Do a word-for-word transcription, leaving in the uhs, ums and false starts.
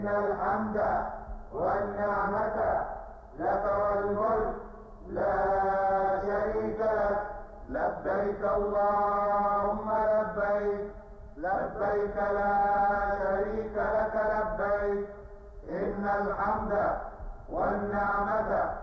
إن الحمد والنعمة لك والملك لا شريك لك. لبيك اللهم لبيك، لبيك لا شريك لك لبيك. إن الحمد والنعمة